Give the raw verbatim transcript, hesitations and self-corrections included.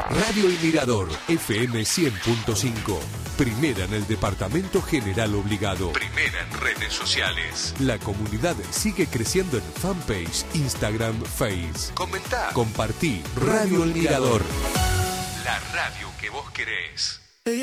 Radio El Mirador, F M cien punto cinco. Primera en el departamento General Obligado. Primera en redes sociales. La comunidad sigue creciendo en fanpage, Instagram, Face. Comentá, compartí. Radio El Mirador. La radio que vos querés.